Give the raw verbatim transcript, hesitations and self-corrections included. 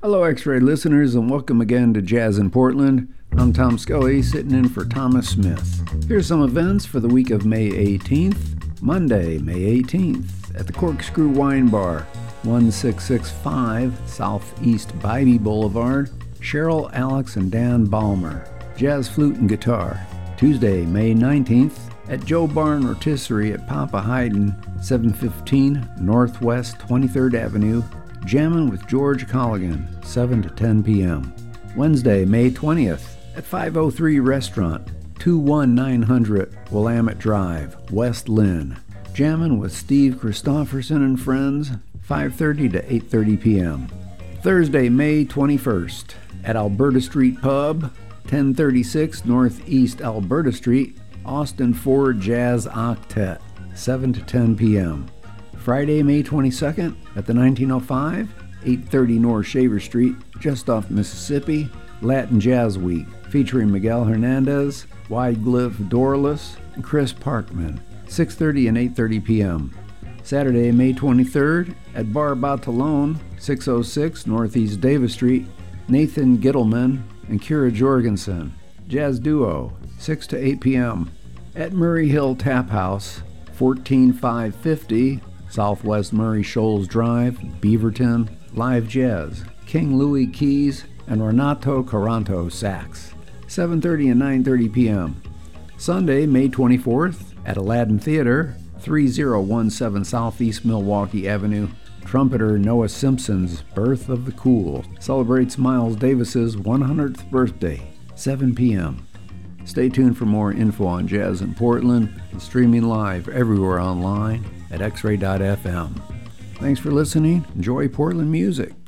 Hello, X-Ray listeners, and welcome again to Jazz in Portland. I'm Tom Scully, sitting in for Thomas Smith. Here's some events for the week of May eighteenth. Monday, May eighteenth, at the Corkscrew Wine Bar, one six six five Southeast Bybee Boulevard, Cheryl, Alex, and Dan Balmer, jazz flute and guitar. Tuesday, May nineteenth, at Joe Barn Rotisserie at Papa Haydn, seven fifteen Northwest twenty-third Avenue, Jammin' with George Colligan, seven to ten p.m. Wednesday, May twentieth, at five oh three Restaurant, two one nine hundred Willamette Drive, West Lynn, Jammin' with Steve Christofferson and Friends, five thirty to eight thirty p.m. Thursday, May twenty-first, at Alberta Street Pub, ten thirty-six Northeast Alberta Street, Austin Ford Jazz Octet, seven to ten p.m. Friday, May twenty-second, at the nineteen oh five, eight thirty North Shaver Street, just off Mississippi, Latin Jazz Week, featuring Miguel Hernandez, Wideglyph Dorless, and Chris Parkman, six thirty and eight thirty p.m. Saturday, May twenty-third, at Bar Batalone, six oh six Northeast Davis Street, Nathan Gittleman and Kira Jorgensen, Jazz Duo, six to eight p.m. At Murray Hill Tap House, fourteen five fifty Southwest Murray Shoals Drive, Beaverton, live jazz, King Louis Keys and Renato Caranto sax, seven thirty and nine thirty p.m. Sunday, May twenty-fourth, at Aladdin Theater, three oh seventeen Southeast Milwaukee Avenue, trumpeter Noah Simpson's Birth of the Cool celebrates Miles Davis's one hundredth birthday, seven p.m. Stay tuned for more info on jazz in Portland and streaming live everywhere online at x ray dot f m. Thanks for listening. Enjoy Portland music.